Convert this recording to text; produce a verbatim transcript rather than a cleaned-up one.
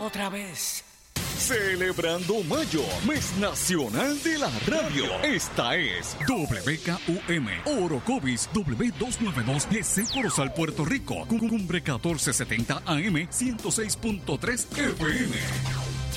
otra vez. Celebrando Mayo, mes nacional de la radio. Esta es W K U M, Orocovis W doscientos noventa y dos, G C Corozal, Puerto Rico. Cumbre catorce setenta A M, ciento seis punto tres F M.